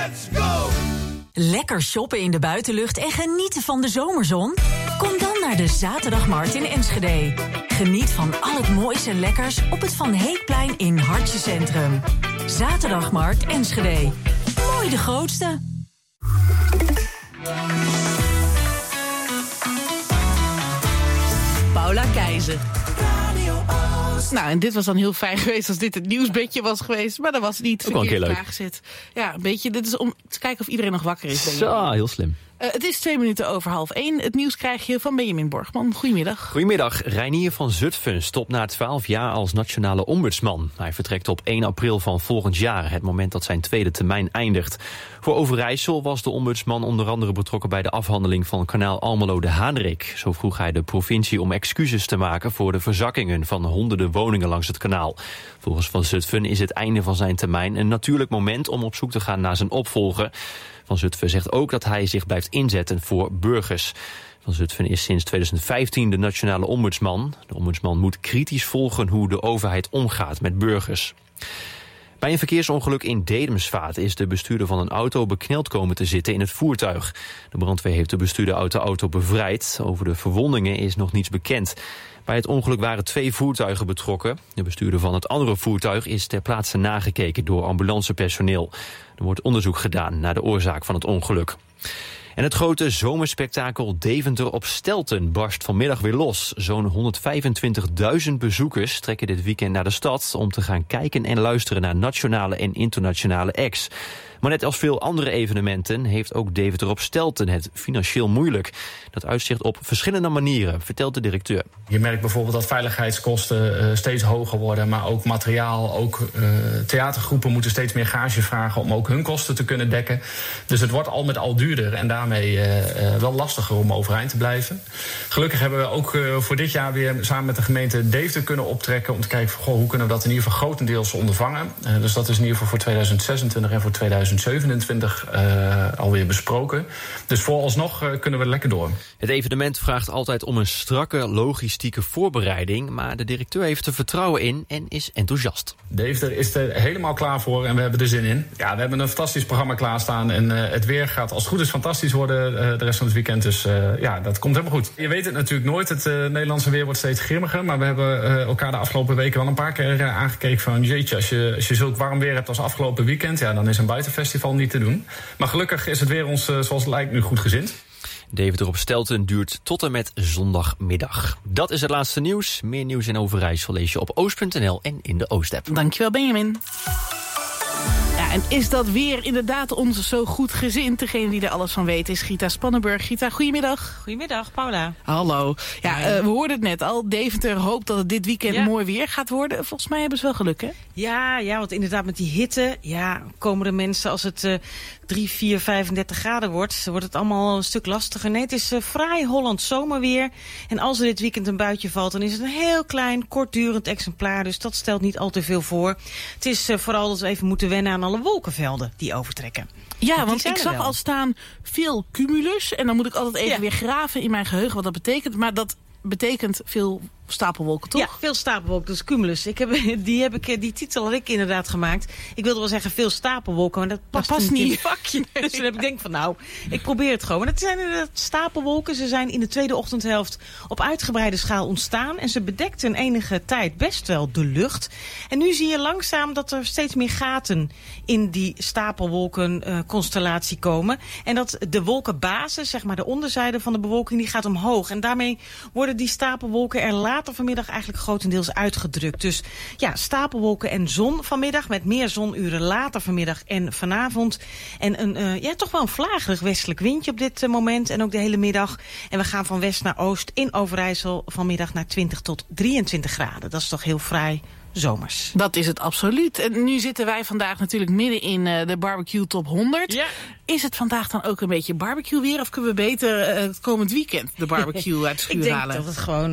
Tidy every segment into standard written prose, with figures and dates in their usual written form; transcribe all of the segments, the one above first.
Let's go! Lekker shoppen in de buitenlucht en genieten van de zomerzon? Kom dan naar de Zaterdagmarkt in Enschede. Geniet van al het moois en lekkers op het Van Heekplein in Hartje Centrum. Zaterdagmarkt Enschede. Mooi de grootste. Paula Keizer. Nou, en dit was dan heel fijn geweest als dit het nieuwsbedje was geweest. Maar dat was niet. Ook wel een keer leuk. Aangezet. Ja, een beetje. Dit is om te kijken of iedereen nog wakker is. Zo, heel slim. Het is 1:02. Het nieuws krijg je van Benjamin Borgman. Goedemiddag. Goedemiddag. Reinier van Zutphen stopt na 12 jaar als nationale ombudsman. Hij vertrekt op 1 april van volgend jaar, het moment dat zijn tweede termijn eindigt. Voor Overijssel was de ombudsman onder andere betrokken bij de afhandeling van kanaal Almelo de Hanerik. Zo vroeg hij de provincie om excuses te maken voor de verzakkingen van honderden woningen langs het kanaal. Volgens Van Zutphen is het einde van zijn termijn een natuurlijk moment om op zoek te gaan naar zijn opvolger. Van Zutphen zegt ook dat hij zich blijft inzetten voor burgers. Van Zutphen is sinds 2015 de nationale ombudsman. De ombudsman moet kritisch volgen hoe de overheid omgaat met burgers. Bij een verkeersongeluk in Dedemsvaart is de bestuurder van een auto bekneld komen te zitten in het voertuig. De brandweer heeft de bestuurder uit de auto bevrijd. Over de verwondingen is nog niets bekend. Bij het ongeluk waren 2 voertuigen betrokken. De bestuurder van het andere voertuig is ter plaatse nagekeken door ambulancepersoneel. Er wordt onderzoek gedaan naar de oorzaak van het ongeluk. En het grote zomerspektakel Deventer op Stelten barst vanmiddag weer los. Zo'n 125.000 bezoekers trekken dit weekend naar de stad om te gaan kijken en luisteren naar nationale en internationale acts. Maar net als veel andere evenementen heeft ook Deventer op Stelten het financieel moeilijk. Dat uitzicht op verschillende manieren, vertelt de directeur. Je merkt bijvoorbeeld dat veiligheidskosten steeds hoger worden, maar ook materiaal, ook theatergroepen moeten steeds meer gage vragen om ook hun kosten te kunnen dekken. Dus het wordt al met al duurder en daarmee wel lastiger om overeind te blijven. Gelukkig hebben we ook voor dit jaar weer samen met de gemeente Deventer kunnen optrekken om te kijken van, hoe kunnen we dat in ieder geval grotendeels ondervangen. Dus dat is in ieder geval voor 2026 en voor 2027 alweer besproken. Dus vooralsnog kunnen we lekker door. Het evenement vraagt altijd om een strakke logistieke voorbereiding, maar de directeur heeft er vertrouwen in en is enthousiast. Deventer is er helemaal klaar voor en we hebben er zin in. Ja, we hebben een fantastisch programma klaarstaan en het weer gaat als het goed is fantastisch worden de rest van het weekend. Dus ja, dat komt helemaal goed. Je weet het natuurlijk nooit, het Nederlandse weer wordt steeds grimmiger, maar we hebben elkaar de afgelopen weken wel een paar keer aangekeken van jeetje, als je zulk warm weer hebt als afgelopen weekend, ja, dan is een buitenfestival niet te doen. Maar gelukkig is het weer ons, zoals het lijkt, nu goed gezind. Deventer op Stelten duurt tot en met zondagmiddag. Dat is het laatste nieuws. Meer nieuws in Overijssel lees je op oost.nl en in de Oost-app. Dankjewel, Benjamin. Ja, en is dat weer inderdaad ons zo goed gezind? Degene die er alles van weet is Gita Spannenburg. Gita, goedemiddag. Goedemiddag, Paula. Hallo. Ja, we hoorden het net al. Deventer hoopt dat het dit weekend mooi weer gaat worden. Volgens mij hebben ze wel geluk, hè? Ja, want inderdaad met die hitte, komen de mensen als het 3, 4, 35 graden wordt het allemaal een stuk lastiger. Nee, het is fraai Holland zomerweer. En als er dit weekend een buitje valt, dan is het een heel klein, kortdurend exemplaar. Dus dat stelt niet al te veel voor. Het is vooral dat we even moeten wennen aan alle wolkenvelden die overtrekken. Ja, want ik zag al staan veel cumulus. En dan moet ik altijd even weer graven in mijn geheugen wat dat betekent. Maar dat betekent veel stapelwolken, toch? Ja, veel stapelwolken, dat is cumulus. Die titel had ik inderdaad gemaakt. Ik wilde wel zeggen veel stapelwolken, maar dat past niet in het vakje. Nee. Dus toen heb ik denk van ik probeer het gewoon. Maar dat zijn inderdaad stapelwolken. Ze zijn in de tweede ochtendhelft op uitgebreide schaal ontstaan. En ze bedekten enige tijd best wel de lucht. En nu zie je langzaam dat er steeds meer gaten in die stapelwolkenconstellatie komen. En dat de wolkenbasis, zeg maar de onderzijde van de bewolking, die gaat omhoog. En daarmee worden die stapelwolken er later vanmiddag eigenlijk grotendeels uitgedrukt. Dus ja, stapelwolken en zon vanmiddag met meer zonuren later vanmiddag en vanavond. En een toch wel een vlagerig westelijk windje op dit moment en ook de hele middag. En we gaan van west naar oost in Overijssel vanmiddag naar 20 tot 23 graden. Dat is toch heel fraai zomers. Dat is het absoluut. En nu zitten wij vandaag natuurlijk midden in de barbecue top 100. Ja. Is het vandaag dan ook een beetje barbecue weer? Of kunnen we beter het komend weekend de barbecue uit de schuur halen? Ik denk dat het gewoon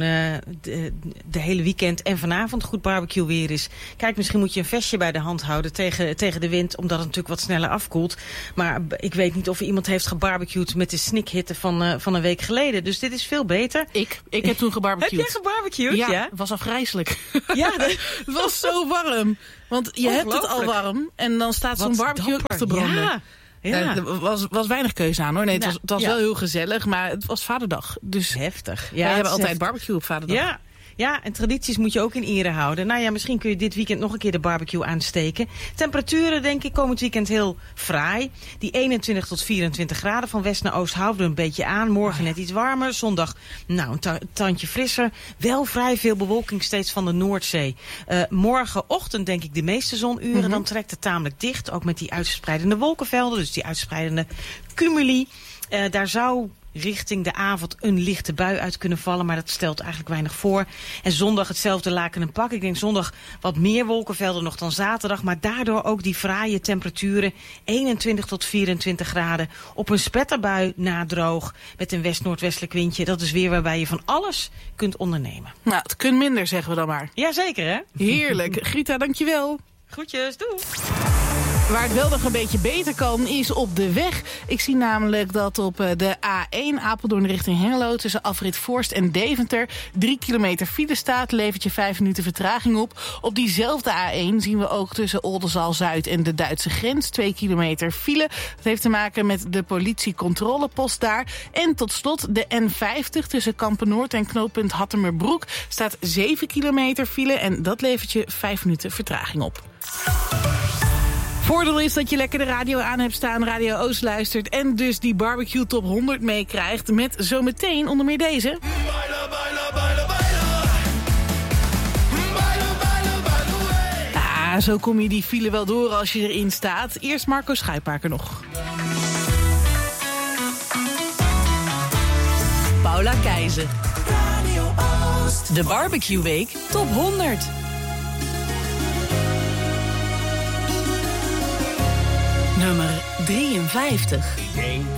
de hele weekend en vanavond goed barbecue weer is. Kijk, misschien moet je een vestje bij de hand houden tegen de wind, omdat het natuurlijk wat sneller afkoelt. Maar ik weet niet of iemand heeft gebarbecued met de snikhitte van een week geleden. Dus dit is veel beter. Ik heb toen gebarbecued. Heb jij gebarbecued? Ja, het was afgrijselijk. Ja, het was zo warm. Want je hebt het al warm en dan staat zo'n barbecue te branden. Ja. Er was weinig keuze aan, hoor. Nee, het was wel heel gezellig, maar het was Vaderdag. Dus heftig. Wij hebben altijd barbecue op Vaderdag. Ja, en tradities moet je ook in ere houden. Nou ja, misschien kun je dit weekend nog een keer de barbecue aansteken. Temperaturen, denk ik, komend weekend heel fraai. Die 21 tot 24 graden van west naar oost houden een beetje aan. Morgen net iets warmer. Zondag, een tandje frisser. Wel vrij veel bewolking steeds van de Noordzee. Morgenochtend, denk ik, de meeste zonuren. Dan trekt het tamelijk dicht. Ook met die uitspreidende wolkenvelden. Dus die uitspreidende cumuli. Daar zou richting de avond een lichte bui uit kunnen vallen, maar dat stelt eigenlijk weinig voor. En zondag hetzelfde laken en pak. Ik denk zondag wat meer wolkenvelden nog dan zaterdag, maar daardoor ook die fraaie temperaturen, 21 tot 24 graden. Op een spetterbui na droog, met een west-noordwestelijk windje. Dat is weer waarbij je van alles kunt ondernemen. Nou, het kunt minder, zeggen we dan maar. Jazeker, hè? Heerlijk. Grieta, dankjewel. Groetjes, doei. Waar het wel nog een beetje beter kan, is op de weg. Ik zie namelijk dat op de A1 Apeldoorn richting Hengelo tussen afrit Voorst en Deventer 3 kilometer file staat. Levert je 5 minuten vertraging op. Op diezelfde A1 zien we ook tussen Oldenzaal-Zuid en de Duitse grens 2 kilometer file. Dat heeft te maken met de politiecontrolepost daar. En tot slot de N50 tussen Kampen-Noord en knooppunt Hattemerbroek staat 7 kilometer file. En dat levert je 5 minuten vertraging op. Voordeel is dat je lekker de radio aan hebt staan, Radio Oost luistert en dus die barbecue top 100 meekrijgt met zometeen onder meer deze. Zo kom je die file wel door als je erin staat. Eerst Marco Schuipaker nog. Paula Keizer. De Barbecue Week top 100. Nummer 53.